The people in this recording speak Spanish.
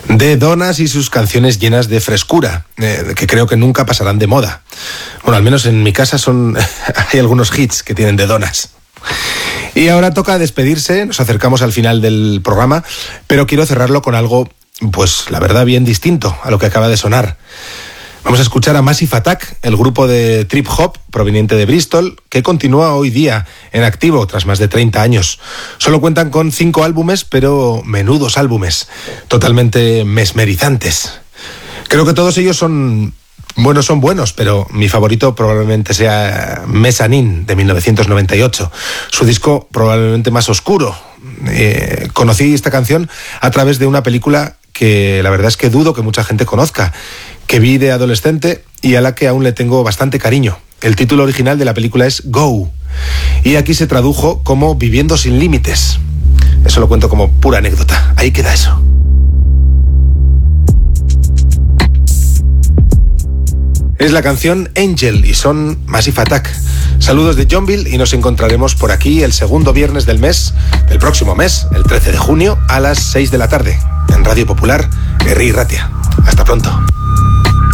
de Donas y sus canciones llenas de frescura, que creo que nunca pasarán de moda. Bueno, al menos en mi casa hay algunos hits que tienen de Donas. Y ahora toca despedirse, nos acercamos al final del programa, pero quiero cerrarlo con algo, pues la verdad, bien distinto a lo que acaba de sonar. Vamos a escuchar a Massive Attack, el grupo de trip hop proveniente de Bristol, que continúa hoy día en activo tras más de 30 años. Solo cuentan con 5 álbumes, pero menudos álbumes, totalmente mesmerizantes. Creo que todos ellos son buenos, pero mi favorito probablemente sea Mezzanine, de 1998. Su disco probablemente más oscuro. Conocí esta canción a través de una película que la verdad es que dudo que mucha gente conozca, que vi de adolescente y a la que aún le tengo bastante cariño. El título original de la película es Go, y aquí se tradujo como Viviendo sin límites. Eso lo cuento como pura anécdota. Ahí queda eso. Es la canción Angel y son Massive Attack. Saludos de Johnville y nos encontraremos por aquí el segundo viernes del próximo mes, el 13 de junio, a las 6 de la tarde, en Radio Popular, Herri y Ratia. Hasta pronto.